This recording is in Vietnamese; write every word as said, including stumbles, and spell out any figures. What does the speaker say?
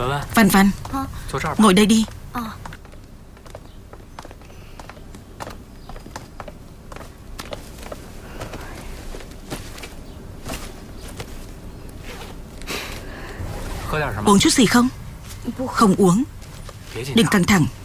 Văn Văn, ngồi đây đi. Uống chút gì không? Không uống. Đừng căng thẳng.